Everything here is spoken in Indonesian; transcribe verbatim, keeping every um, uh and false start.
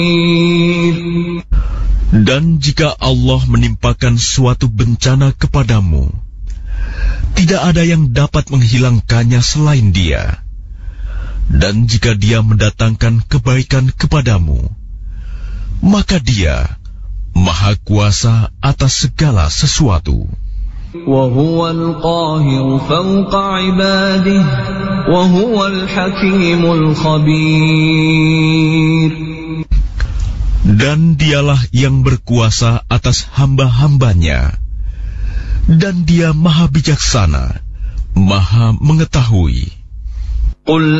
Dan jika Allah menimpakan suatu bencana kepadamu, tidak ada yang dapat menghilangkannya selain Dia. Dan jika Dia mendatangkan kebaikan kepadamu, maka Dia Maha Kuasa atas segala sesuatu. وَهُوَ الْقَاهِرُ فَوْقَ عِبَادِهِ وَهُوَ الْحَكِيمُ الْخَبِيرُ. Dan Dialah yang berkuasa atas hamba-hambanya, dan Dia Maha Bijaksana, Maha Mengetahui. قُلْ